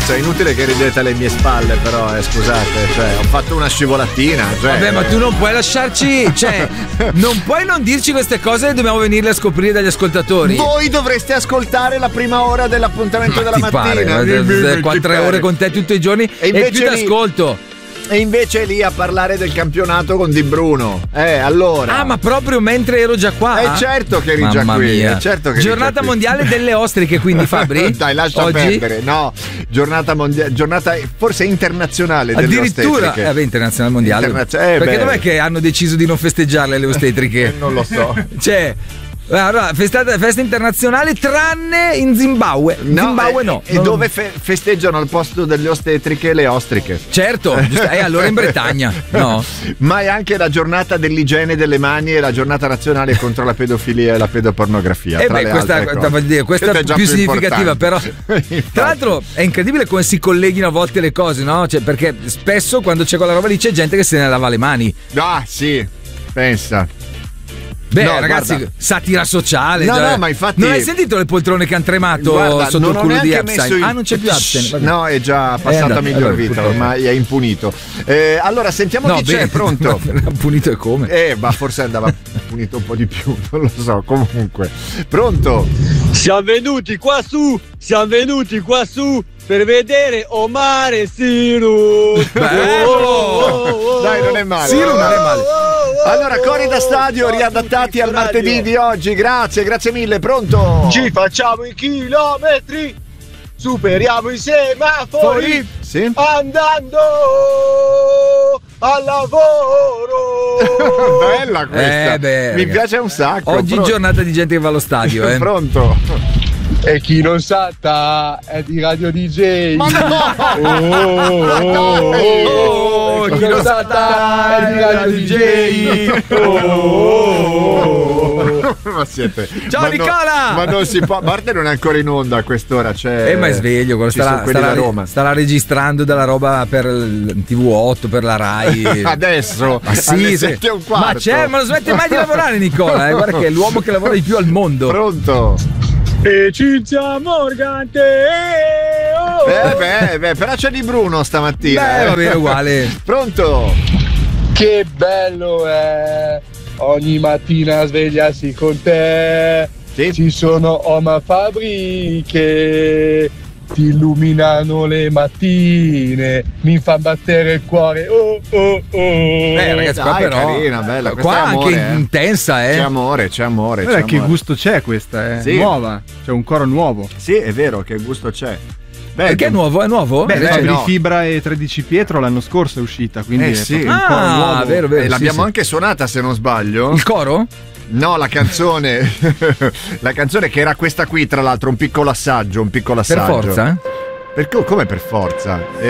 cioè, inutile che ridete alle mie spalle, però, scusate, cioè, ho fatto una scivolatina. Cioè, vabbè, ma tu non puoi lasciarci, cioè, non puoi non dirci queste cose, dobbiamo venirle a scoprire dagli ascoltatori. Voi dovreste ascoltare la prima ora dell'appuntamento della mattina. 4 ore con te tutti i giorni e più ti ascolto. E invece lì a parlare del campionato con Di Bruno. Allora. Ah, ma proprio mentre ero già qua? Certo che eri già qui. Certo che giornata mondiale delle ostriche, quindi, Fabri? Dai, lascia oggi? perdere. No, giornata mondiale, giornata forse internazionale delle addirittura ostetriche. internazionale mondiale. Perché dov'è che hanno deciso di non festeggiarle le ostetriche? Non lo so. Cioè, allora, festa internazionale tranne in Zimbabwe. Zimbabwe no. E dove festeggiano al posto delle ostetriche le ostriche? Certo, allora in Bretagna. No. Ma è anche la giornata dell'igiene delle mani e la giornata nazionale contro la pedofilia e la pedopornografia. Questa è più significativa, però. Tra l'altro è incredibile come si colleghino a volte le cose, no? Cioè, perché spesso quando c'è quella roba lì c'è gente che se ne lava le mani. Ah, sì, pensa. Beh, no, ragazzi, guarda, satira sociale. No, ma infatti. Non hai sentito le poltrone che hanno tremato sotto il culo di Epstein? Non c'è più Epstein. No, è già passata miglior vita, ormai è impunito. Allora, sentiamo chi c'è, pronto. Punito e come? Ma forse andava punito un po' di più, non lo so. Comunque, pronto? Siamo venuti qua su per vedere Omar e Siru. Dai, non è male. Siru non è male. Allora, cori da stadio riadattati al martedì di oggi. Grazie mille, pronto? Ci facciamo i chilometri, superiamo i semafori, sì? Andando al lavoro. Bella questa. Mi piace un sacco. Oggi giornata di gente che va allo stadio. Pronto? E chi non salta è di Radio DJ. Ma no! Chi non salta è di Radio DJ. Ma siete. Ciao Nicola! Ma non si può. Marte non è ancora in onda a quest'ora. Ma è sveglio. Starà registrando della roba per il TV8, per la Rai. Adesso? Ma sì, ma non smette mai di lavorare, Nicola. Guarda che è l'uomo che lavora di più al mondo. Pronto? E Cinzia Morgante. Però c'è Di Bruno stamattina. Va bene, uguale. Pronto? Che bello è ogni mattina svegliarsi con te. Sì. Ci sono Oma Fabri che ti illuminano le mattine, mi fa battere il cuore. Ragazzi, qua però carina, bella. Qua amore, anche intensa, C'è amore. Guarda che gusto c'è questa, Sì. Nuova, c'è un coro nuovo. Sì, è vero, che gusto c'è. Perché è nuovo? È nuovo? Di Fibra e 13 Pietro l'anno scorso è uscita, quindi sì. è un coro nuovo. Vero. L'abbiamo anche suonata, se non sbaglio. Il coro? No, la canzone. La canzone che era questa qui, tra l'altro, un piccolo assaggio. Per forza? Perché come per forza?